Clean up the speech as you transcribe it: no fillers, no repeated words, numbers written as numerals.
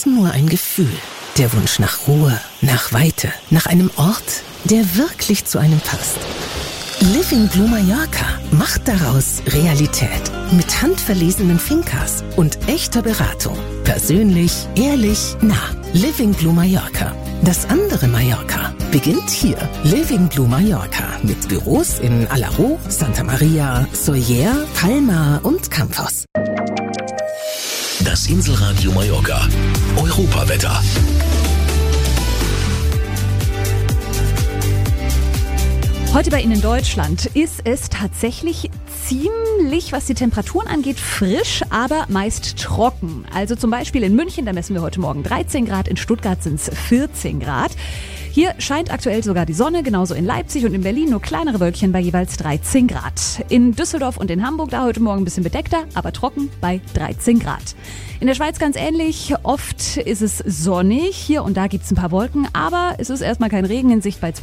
nur ein Gefühl. Der Wunsch nach Ruhe, nach Weite, nach einem Ort, der wirklich zu einem passt. Living Blue Mallorca macht daraus Realität. Mit handverlesenen Fincas und echter Beratung. Persönlich, ehrlich, nah. Living Blue Mallorca. Das andere Mallorca beginnt hier. Living Blue Mallorca mit Büros in Alaró, Santa Maria, Sóller, Palma und Campos. Das Inselradio Mallorca. Europawetter. Heute bei Ihnen in Deutschland ist es tatsächlich ziemlich, was die Temperaturen angeht, frisch, aber meist trocken. Also zum Beispiel in München, da messen wir heute Morgen 13 Grad, in Stuttgart sind es 14 Grad. Hier scheint aktuell sogar die Sonne, genauso in Leipzig und in Berlin nur kleinere Wölkchen bei jeweils 13 Grad. In Düsseldorf und in Hamburg da heute Morgen ein bisschen bedeckter, aber trocken bei 13 Grad. In der Schweiz ganz ähnlich, oft ist es sonnig, hier und da gibt es ein paar Wolken, aber es ist erstmal kein Regen in Sicht bei